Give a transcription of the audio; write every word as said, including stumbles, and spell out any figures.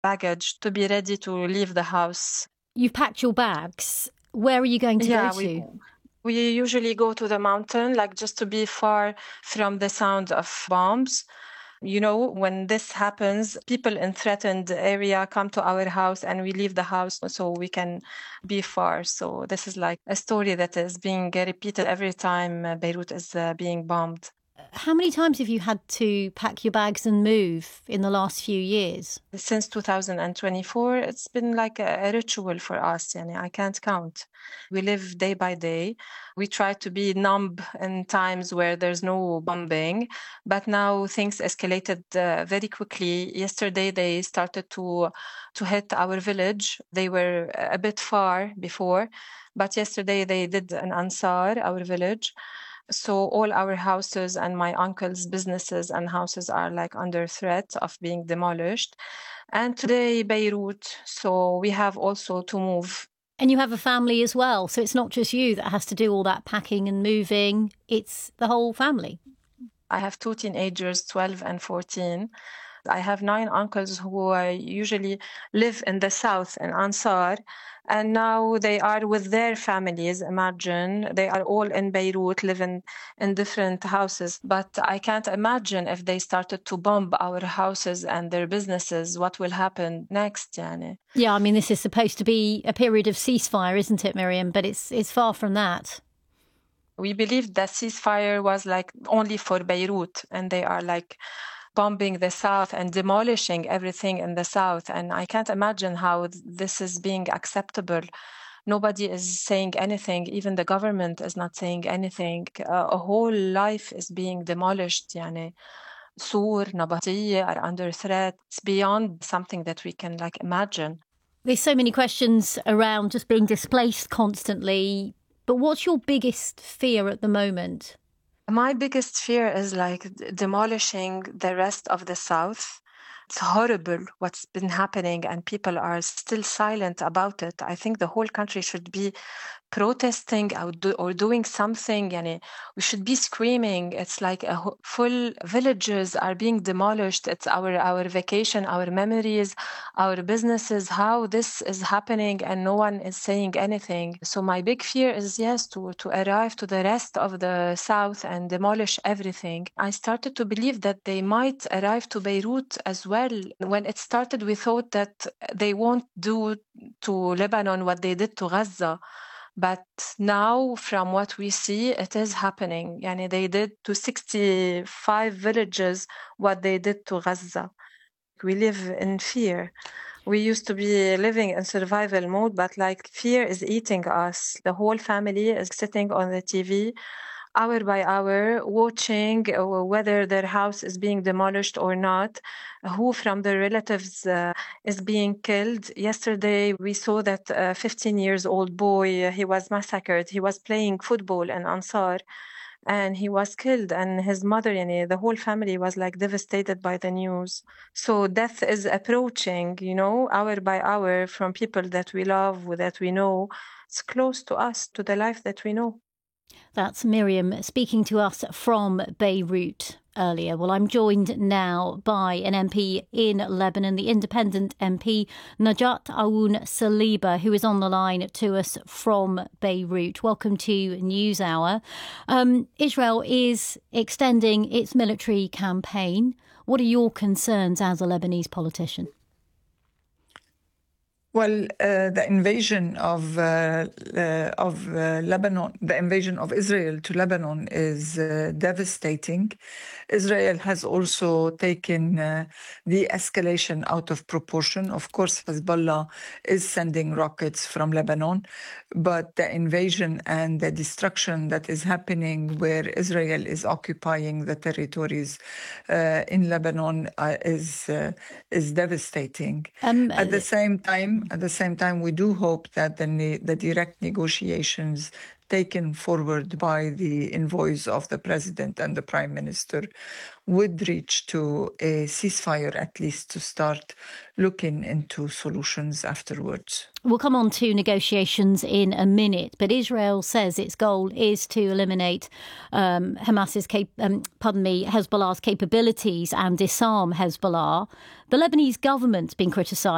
baggage to be ready to leave the house. You've packed your bags. Where are you going to yeah, go we to? we usually go to the mountain, like just to be far from the sound of bombs. You know, when this happens, people in threatened area come to our house and we leave the house so we can be far. So this is like a story that is being repeated every time uh, Beirut is uh, being bombed. How many times have you had to pack your bags and move in the last few years? Since two thousand twenty-four, it's been like a, a ritual for us. Yani I can't count. We live day by day. We try to be numb in times where there's no bombing, but now things escalated uh, very quickly. Yesterday, they started to to hit our village. They were a bit far before, but yesterday they did an Ansar, our village. So all our houses and my uncle's businesses and houses are like under threat of being demolished. And today, Beirut. So we have also to move. And you have a family as well. So it's not just you that has to do all that packing and moving. It's the whole family. I have two teenagers, twelve and fourteen. I have nine uncles who uh, usually live in the south in Ansar, and now they are with their families. Imagine they are all in Beirut, living in different houses. But I can't imagine if they started to bomb our houses and their businesses, what will happen next, Yani. Yeah, I mean, this is supposed to be a period of ceasefire, isn't it, Miriam? But it's it's far from that. We believed that ceasefire was like only for Beirut, and they are like bombing the south and demolishing everything in the south. And I can't imagine how this is being acceptable. Nobody is saying anything. Even the government is not saying anything. Uh, a whole life is being demolished. Yani, Sur, Nabatiya are under threat. It's beyond something that we can like imagine. There's so many questions around just being displaced constantly. But what's your biggest fear at the moment? My biggest fear is like demolishing the rest of the South. It's horrible what's been happening, and people are still silent about it. I think the whole country should be protesting or, do, or doing something. Yani, we should be screaming. It's like a full villages are being demolished. It's our our vacation, our memories, our businesses. How this is happening and no one is saying anything. So my big fear is yes to to arrive to the rest of the south and demolish everything. I started to believe that they might arrive to Beirut as well. When it started, we thought that they won't do to Lebanon what they did to Gaza. But now, from what we see, it is happening. Yani they did to sixty-five villages what they did to Gaza. We live in fear. We used to be living in survival mode, but like fear is eating us. The whole family is sitting on the T V hour by hour, watching whether their house is being demolished or not, who from their relatives uh, is being killed. Yesterday, we saw that a fifteen years old boy, he was massacred. He was playing football in Ansar, and he was killed. And his mother, you know, the whole family was like devastated by the news. So death is approaching, you know, hour by hour from people that we love, that we know. It's close to us, to the life that we know. That's Miriam speaking to us from Beirut earlier. Well, I'm joined now by an M P in Lebanon, the independent M P Najat Aoun Saliba, who is on the line to us from Beirut. Welcome to NewsHour. Um, Israel is extending its military campaign. What are your concerns as a Lebanese politician? Well, uh, the invasion of uh, uh, of uh, Lebanon, the invasion of Israel to Lebanon is uh, devastating. Israel has also taken uh, the escalation out of proportion. Of course, Hezbollah is sending rockets from Lebanon, but the invasion and the destruction that is happening where Israel is occupying the territories uh, in Lebanon uh, is uh, is devastating. Um, At the same time, At the same time, we do hope that the, ne- the direct negotiations taken forward by the envoys of the president and the prime minister would reach to a ceasefire, at least to start looking into solutions afterwards. We'll come on to negotiations in a minute, but Israel says its goal is to eliminate um, Hamas's, cap- um, pardon me, Hezbollah's capabilities and disarm Hezbollah. The Lebanese government's been criticised